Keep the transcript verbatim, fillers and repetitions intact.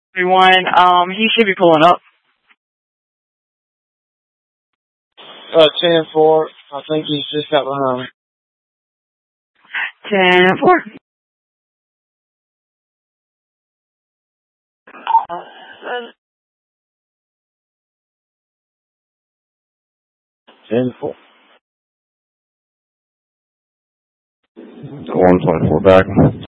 Everyone, um, he should be pulling up. Uh, ten four. I think he's just got behind me. ten four. ten four. one twenty-four back.